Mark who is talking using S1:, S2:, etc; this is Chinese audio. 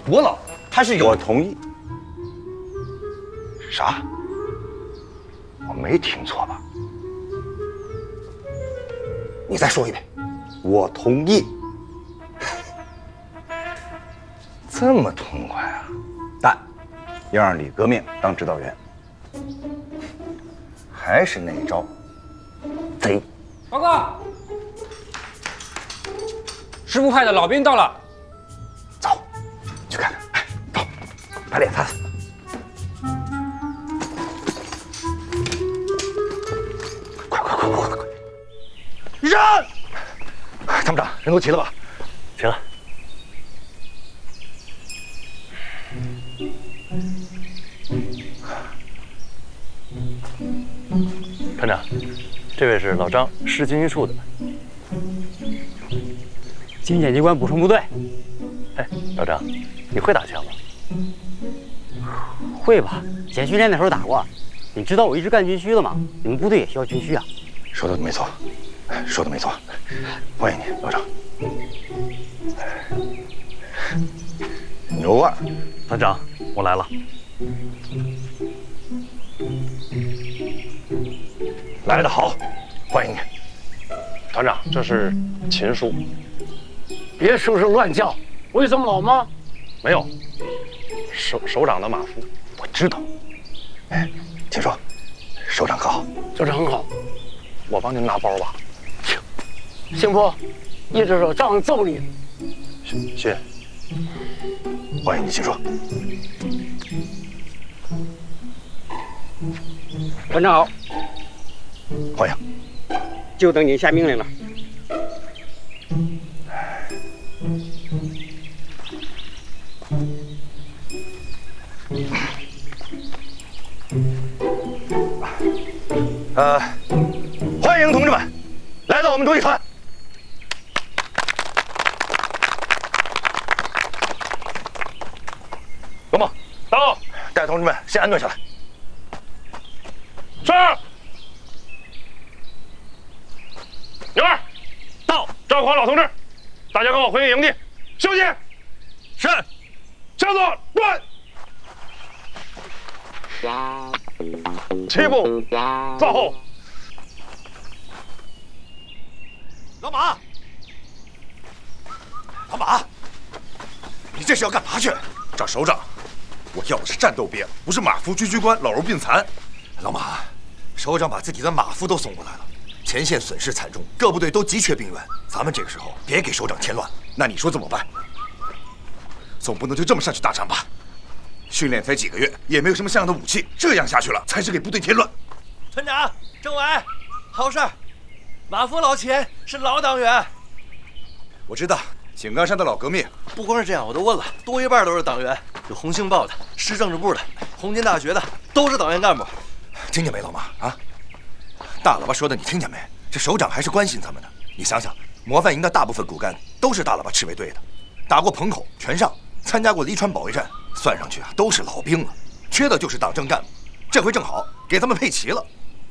S1: 多老，他是有。
S2: 我同意。啥？我没听错吧？
S1: 你再说一遍。
S2: 我同意。这么痛快啊！但要让李革命当指导员，还是那一招，贼。
S3: 报告，师部派的老兵到了。
S2: 走，去看看。哎，走，把脸擦擦。快！让！参谋长，人都齐了吧？
S4: 齐了。团长，这位是老张，市军需处的。
S5: 军检机关补充部队。
S4: 哎，老张，你会打枪吗？
S5: 会吧，前训练的时候打过。你知道我一直干军需的吗？你们部队也需要军需啊。
S2: 说的没错，说的没错。欢迎你，老张。牛啊！
S4: 团长，我来了。
S2: 来得好，欢迎你。
S4: 团长，这是秦书。
S6: 别说是乱叫，魏松老吗？
S4: 没有，首长的马夫。
S2: 我知道。哎，秦说，首长可好？
S6: 就是很好。
S4: 我帮您拿包吧。
S6: 邢波，一只手杖揍你。
S4: 谢。
S2: 欢迎你，秦说。
S5: 团长好。
S2: 欢迎。
S5: 就等您下命令了。
S2: 欢迎同志们来到我们独立团。龙猛，到，带同志们先安顿下来。
S4: 是。牛二，到，照顾好老同志。大家跟我回营地休息。是。向左转。齐步坐后。
S1: 老马，老马，你这是要干嘛去？
S7: 找首长，我要的是战斗兵，不是马夫军需官老弱病残。
S1: 老马，首长把自己的马夫都送过来了，前线损失惨重，各部队都急缺兵员。咱们这个时候别给首长添乱。
S7: 那你说怎么办？总不能就这么上去打仗吧？训练才几个月，也没有什么像样的武器，这样下去了才是给部队添乱。
S8: 团长，政委，好事儿！马夫老秦是老党员。
S7: 我知道，井冈山的老革命。
S8: 不光是这样，我都问了，多一半都是党员，有红星报的、市政治部的、红军大学的，都是党员干部。
S1: 听见没，老马啊？大喇叭说的你听见没？这首长还是关心咱们的。你想想，模范营的大部分骨干都是大喇叭赤卫队的，打过彭口、全上，参加过黎川保卫战，算上去啊都是老兵了，缺的就是党政干部。这回正好给他们配齐了。